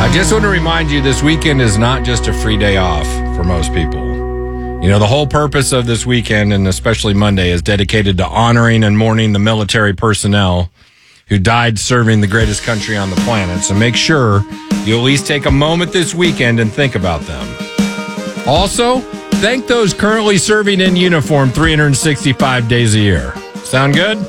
I just want to remind you this weekend is not just a free day off for most people. You know, the whole purpose of this weekend, and especially Monday, is dedicated to honoring and mourning the military personnel who died serving the greatest country on the planet. So make sure you at least take a moment this weekend and think about them. Also, thank those currently serving in uniform 365 days a year. Sound good?